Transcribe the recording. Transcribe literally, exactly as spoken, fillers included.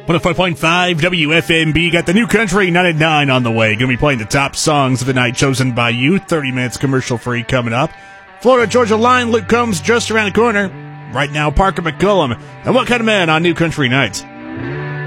one oh five point five W F M B. Got the New Country nine at nine on the way. Going to be playing the top songs of the night chosen by you. thirty minutes commercial free coming up. Florida Georgia line, Luke Combs just around the corner. Right now, Parker McCullum. And What Kind of Man on New Country Nights.